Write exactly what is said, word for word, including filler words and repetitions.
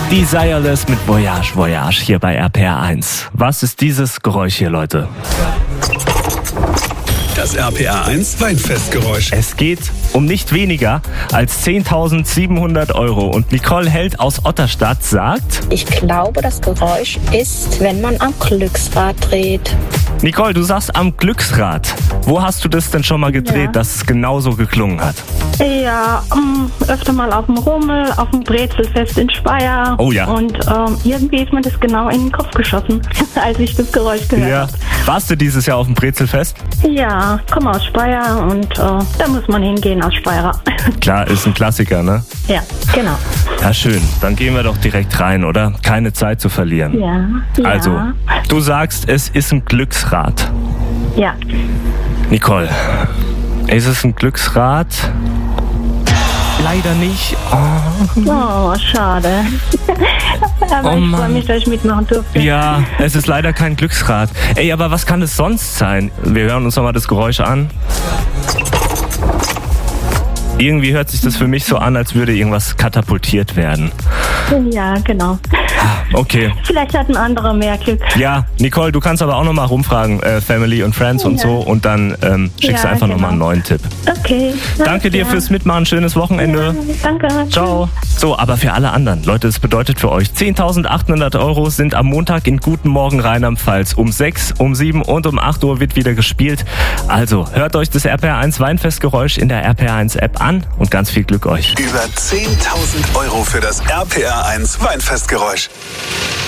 Desireless mit Voyage, Voyage hier bei R P R eins. Was ist dieses Geräusch hier, Leute? Das R P R eins Weinfestgeräusch. Es geht um nicht weniger als zehntausendsiebenhundert Euro. Und Nicole Held aus Otterstadt sagt... Ich glaube, das Geräusch ist, wenn man am Glücksrad dreht. Nicole, du sagst am Glücksrad. Wo hast du das denn schon mal gedreht, Ja. dass es genauso geklungen hat? Ja, um, öfter mal auf dem Rummel, auf dem Brezelfest in Speyer. Oh ja. Und ähm, irgendwie ist mir das genau in den Kopf geschossen, als ich das Geräusch gehört Ja. habe. Warst du dieses Jahr auf dem Brezelfest? Ja, komme aus Speyer und äh, da muss man hingehen als Speyerer. Klar, ist ein Klassiker, ne? Ja, genau. Ja, schön. Dann gehen wir doch direkt rein, oder? Keine Zeit zu verlieren. Ja, ja. Also, du sagst, es ist ein Glücksrad. Ja. Nicole, ist es ein Glücksrad? Leider nicht. Oh. Oh, schade. Aber Oh ich Mann. freue mich, dass ich mitmachen durfte. Ja, es ist leider kein Glücksrad. Ey, aber was kann es sonst sein? Wir hören uns nochmal das Geräusch an. Irgendwie hört sich das für mich so an, als würde irgendwas katapultiert werden. Ja, genau. Okay. Vielleicht hat ein anderer mehr Glück. Ja, Nicole, du kannst aber auch nochmal rumfragen, äh, Family und Friends und Ja. so. Und dann ähm, schickst du Ja, einfach genau. nochmal einen neuen Tipp. Okay. Danke dir ja. fürs Mitmachen. Schönes Wochenende. Ja, danke. Ciao. So, aber für alle anderen, Leute, es bedeutet für euch, zehntausendachthundert Euro sind am Montag in Guten Morgen Rheinland-Pfalz. Um sechs, um sieben und um acht Uhr wird wieder gespielt. Also, hört euch das R P R eins Weinfestgeräusch in der R P R eins App an und ganz viel Glück euch. Über zehntausend Euro für das R P R eins Weinfestgeräusch.